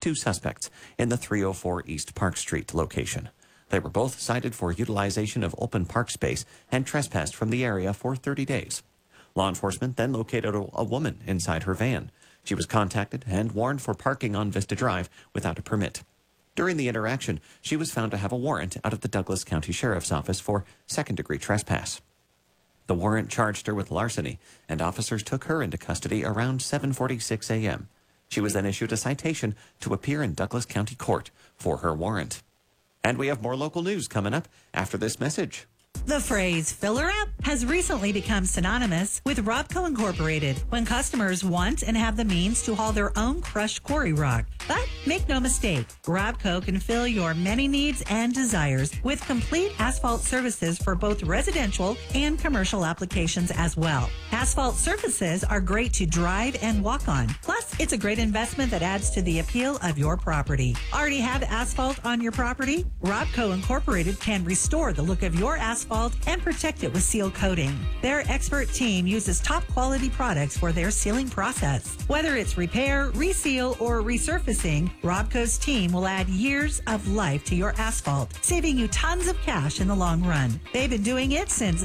two suspects in the 304 East Park Street location. They were both cited for utilization of open park space and trespassed from the area for 30 days. Law enforcement then located a woman inside her van. She was contacted and warned for parking on Vista Drive without a permit. During the interaction, she was found to have a warrant out of the Douglas County Sheriff's Office for second-degree trespass. The warrant charged her with larceny, and officers took her into custody around 7:46 a.m. She was then issued a citation to appear in Douglas County Court for her warrant. And we have more local news coming up after this message. The phrase filler up has recently become synonymous with Robco Incorporated when customers want and have the means to haul their own crushed quarry rock. But make no mistake, Robco can fill your many needs and desires with complete asphalt services for both residential and commercial applications as well. Asphalt surfaces are great to drive and walk on. Plus, it's a great investment that adds to the appeal of your property. Already have asphalt on your property? Robco Incorporated can restore the look of your asphalt and protect it with seal coating. Their expert team uses top quality products for their sealing process. Whether it's repair, reseal, or resurfacing, Robco's team will add years of life to your asphalt, saving you tons of cash in the long run. They've been doing it since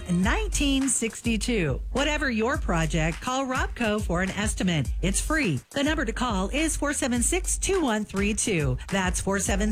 1962. Whatever your project, call Robco for an estimate. It's free. The number to call is 476-2132. That's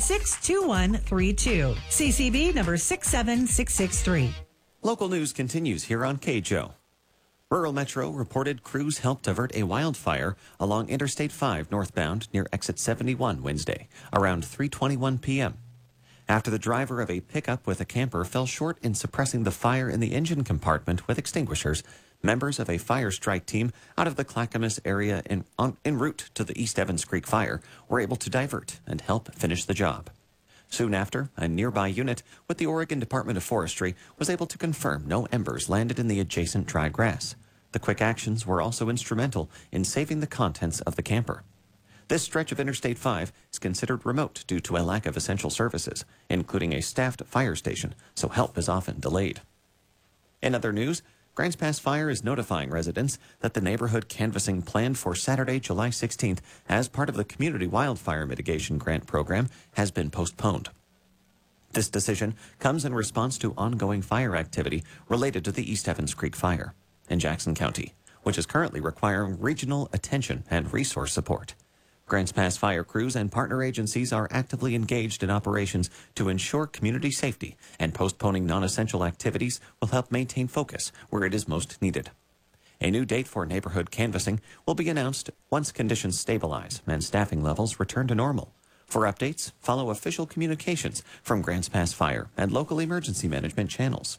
476-2132. CCB number 67663. Local news continues here on KJO. Rural Metro reported crews helped avert a wildfire along Interstate 5 northbound near exit 71 Wednesday, around 3:21 p.m. After the driver of a pickup with a camper fell short in suppressing the fire in the engine compartment with extinguishers, members of a fire strike team out of the Clackamas area en route to the East Evans Creek fire were able to divert and help finish the job. Soon after, a nearby unit with the Oregon Department of Forestry was able to confirm no embers landed in the adjacent dry grass. The quick actions were also instrumental in saving the contents of the camper. This stretch of Interstate 5 is considered remote due to a lack of essential services, including a staffed fire station, so help is often delayed. In other news, Grants Pass Fire is notifying residents that the neighborhood canvassing planned for Saturday, July 16th as part of the Community Wildfire Mitigation Grant Program has been postponed. This decision comes in response to ongoing fire activity related to the East Evans Creek fire in Jackson County, which is currently requiring regional attention and resource support. Grants Pass fire crews and partner agencies are actively engaged in operations to ensure community safety, and postponing non-essential activities will help maintain focus where it is most needed. A new date for neighborhood canvassing will be announced once conditions stabilize and staffing levels return to normal. For updates, follow official communications from Grants Pass Fire and local emergency management channels.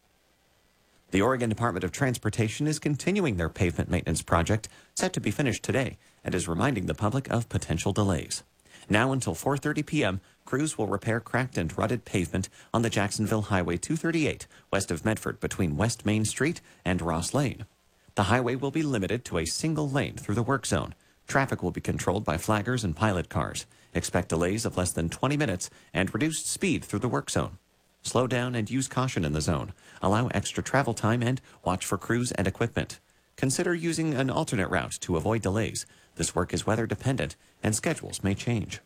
The Oregon Department of Transportation is continuing their pavement maintenance project, set to be finished today, and is reminding the public of potential delays. Now until 4:30 p.m., crews will repair cracked and rutted pavement on the Jacksonville Highway 238 west of Medford between West Main Street and Ross Lane. The highway will be limited to a single lane through the work zone. Traffic will be controlled by flaggers and pilot cars. Expect delays of less than 20 minutes and reduced speed through the work zone. Slow down and use caution in the zone. Allow extra travel time and watch for crews and equipment. Consider using an alternate route to avoid delays. This work is weather dependent and schedules may change.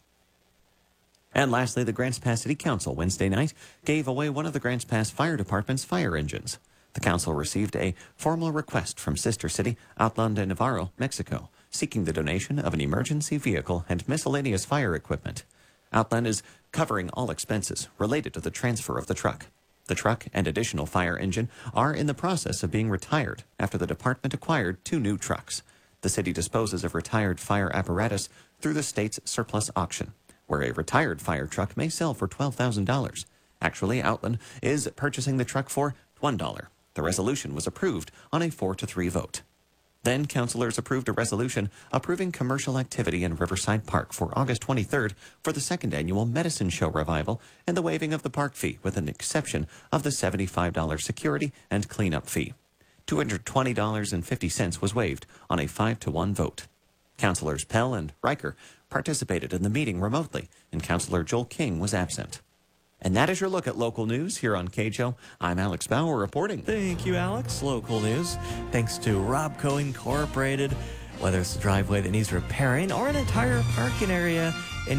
And lastly, the Grants Pass City Council Wednesday night gave away one of the Grants Pass Fire Department's fire engines. The council received a formal request from sister city Outland de Navarro, Mexico, seeking the donation of an emergency vehicle and miscellaneous fire equipment. Outland is covering all expenses related to the transfer of the truck. The truck and additional fire engine are in the process of being retired after the department acquired 2 new trucks. The city disposes of retired fire apparatus through the state's surplus auction, where a retired fire truck may sell for $12,000. Actually, Outland is purchasing the truck for $1. The resolution was approved on a 4-3 vote. Then, councilors approved a resolution approving commercial activity in Riverside Park for August 23rd for the 2nd annual Medicine Show revival and the waiving of the park fee with an exception of the $75 security and cleanup fee. $220.50 was waived on a 5-1 vote. Councilors Pell and Riker participated in the meeting remotely, and Councilor Joel King was absent. And that is your look at local news here on KJO. I'm Alex Bauer reporting. Thank you, Alex. Local news, thanks to Robco Incorporated. Whether it's a driveway that needs repairing or an entire parking area